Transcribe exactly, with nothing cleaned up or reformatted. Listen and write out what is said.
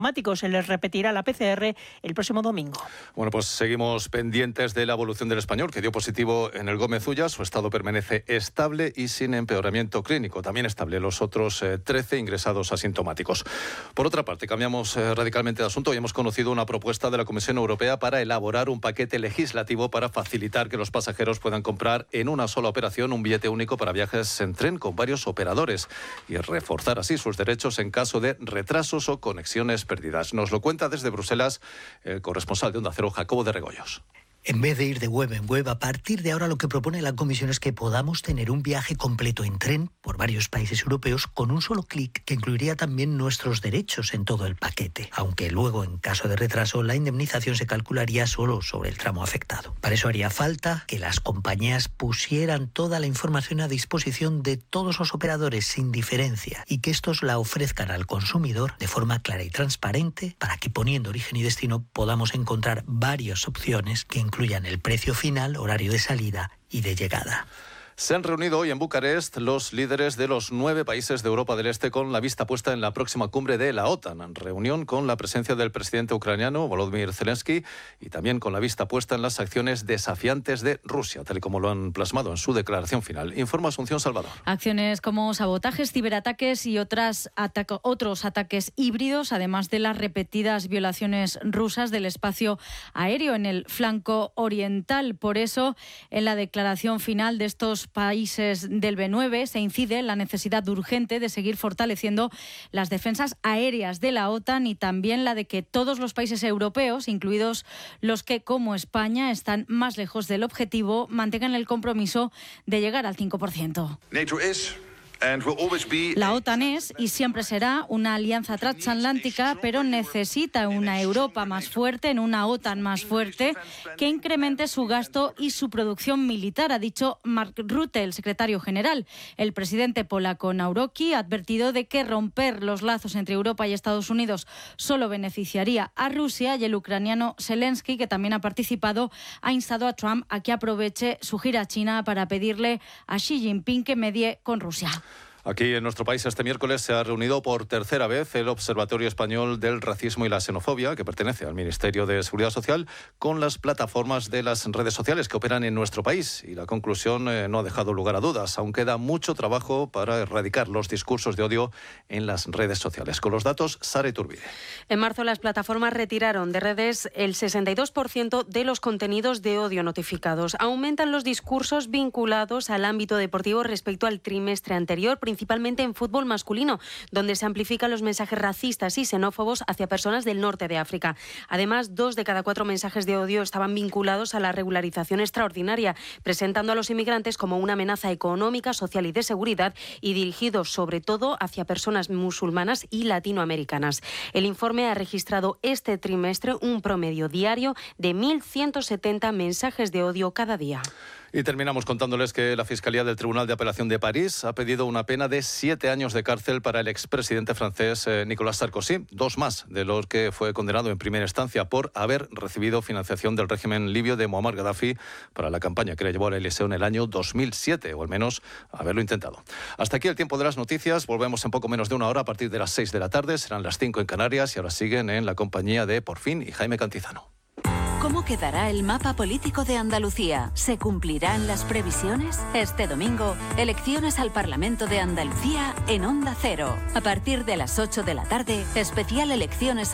Se les repetirá la P C R el próximo domingo. Bueno, pues seguimos pendientes de la evolución del español, que dio positivo en el Gómez Ulla. Su estado permanece estable y sin empeoramiento clínico. También estable los otros eh, trece ingresados asintomáticos. Por otra parte, cambiamos eh, radicalmente de asunto y hemos conocido una propuesta de la Comisión Europea para elaborar un paquete legislativo para facilitar que los pasajeros puedan comprar en una sola operación un billete único para viajes en tren con varios operadores y reforzar así sus derechos en caso de retrasos o conexiones perdidas. Nos lo cuenta desde Bruselas el corresponsal de Onda Cero, Jacobo de Regoyos. En vez de ir de web en web, a partir de ahora lo que propone la Comisión es que podamos tener un viaje completo en tren por varios países europeos con un solo clic, que incluiría también nuestros derechos en todo el paquete, aunque luego, en caso de retraso, la indemnización se calcularía solo sobre el tramo afectado. Para eso haría falta que las compañías pusieran toda la información a disposición de todos los operadores sin diferencia y que estos la ofrezcan al consumidor de forma clara y transparente para que, poniendo origen y destino, podamos encontrar varias opciones que incluyan el precio final, horario de salida y de llegada. Se han reunido hoy en Bucarest los líderes de los nueve países de Europa del Este con la vista puesta en la próxima cumbre de la OTAN. Reunión con la presencia del presidente ucraniano Volodymyr Zelensky y también con la vista puesta en las acciones desafiantes de Rusia, tal y como lo han plasmado en su declaración final. Informa Asunción Salvador. Acciones como sabotajes, ciberataques y otras atac- otros ataques híbridos, además de las repetidas violaciones rusas del espacio aéreo en el flanco oriental. Por eso, en la declaración final de estos países del B nueve se incide en la necesidad urgente de seguir fortaleciendo las defensas aéreas de la OTAN y también la de que todos los países europeos, incluidos los que, como España, están más lejos del objetivo, mantengan el compromiso de llegar al cinco por ciento. NATO is La OTAN es y siempre será una alianza transatlántica, pero necesita una Europa más fuerte, en una OTAN más fuerte, que incremente su gasto y su producción militar, ha dicho Mark Rutte, el secretario general. El presidente polaco Nawrocki ha advertido de que romper los lazos entre Europa y Estados Unidos solo beneficiaría a Rusia, y el ucraniano Zelensky, que también ha participado, ha instado a Trump a que aproveche su gira a China para pedirle a Xi Jinping que medie con Rusia. Aquí en nuestro país este miércoles se ha reunido por tercera vez el Observatorio Español del Racismo y la Xenofobia, que pertenece al Ministerio de Seguridad Social, con las plataformas de las redes sociales que operan en nuestro país. Y la conclusión eh, no ha dejado lugar a dudas. Aún queda mucho trabajo para erradicar los discursos de odio en las redes sociales. Con los datos, Sara Iturbide. En marzo las plataformas retiraron de redes el sesenta y dos por ciento de los contenidos de odio notificados. Aumentan los discursos vinculados al ámbito deportivo respecto al trimestre anterior, principalmente en fútbol masculino, donde se amplifican los mensajes racistas y xenófobos hacia personas del norte de África. Además, dos de cada cuatro mensajes de odio estaban vinculados a la regularización extraordinaria, presentando a los inmigrantes como una amenaza económica, social y de seguridad, y dirigidos sobre todo hacia personas musulmanas y latinoamericanas. El informe ha registrado este trimestre un promedio diario de mil ciento setenta mensajes de odio cada día. Y terminamos contándoles que la Fiscalía del Tribunal de Apelación de París ha pedido una pena de siete años de cárcel para el expresidente francés eh, Nicolas Sarkozy, dos más de los que fue condenado en primera instancia por haber recibido financiación del régimen libio de Muammar Gaddafi para la campaña que le llevó al Elíseo en el año dos mil siete, o al menos haberlo intentado. Hasta aquí el tiempo de las noticias. Volvemos en poco menos de una hora a partir de las seis de la tarde. Serán las cinco en Canarias y ahora siguen en la compañía de Por Fin y Jaime Cantizano. ¿Cómo quedará el mapa político de Andalucía? ¿Se cumplirán las previsiones? Este domingo, elecciones al Parlamento de Andalucía en Onda Cero. A partir de las ocho de la tarde, especial elecciones